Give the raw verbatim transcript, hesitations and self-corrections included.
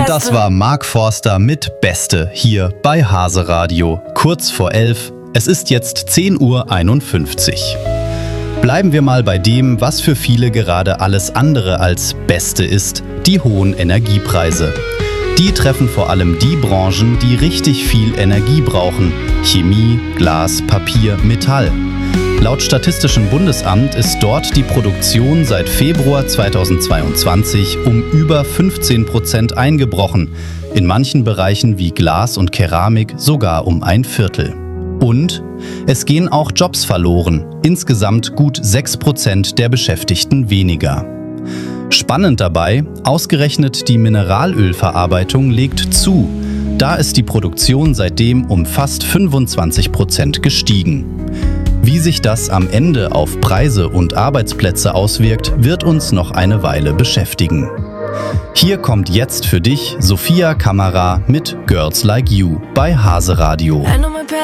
Und das war Mark Forster mit Beste hier bei Hase Radio. Kurz vor elf. Es ist jetzt zehn Uhr einundfünfzig. Bleiben wir mal bei dem, was für viele gerade alles andere als Beste ist: die hohen Energiepreise. Die treffen vor allem die Branchen, die richtig viel Energie brauchen: Chemie, Glas, Papier, Metall. Laut Statistischem Bundesamt ist dort die Produktion seit Februar zweitausendzweiundzwanzig um über fünfzehn Prozent eingebrochen, in manchen Bereichen wie Glas und Keramik sogar um ein Viertel. Und es gehen auch Jobs verloren, insgesamt gut sechs Prozent der Beschäftigten weniger. Spannend dabei, ausgerechnet die Mineralölverarbeitung legt zu. Da ist die Produktion seitdem um fast fünfundzwanzig Prozent gestiegen. Wie sich das am Ende auf Preise und Arbeitsplätze auswirkt, wird uns noch eine Weile beschäftigen. Hier kommt jetzt für dich Sophia Kamara mit Girls Like You bei Hase Radio. I know my